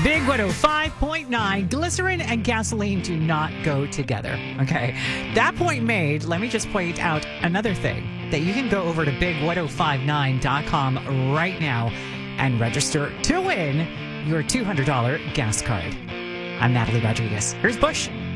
Big 105.9. Glycerin and gasoline do not go together. Okay. That point made, let me just point out another thing that you can go over to big1059.com right now and register to win your $200 gas card. I'm Natalie Rodriguez. Here's Bush.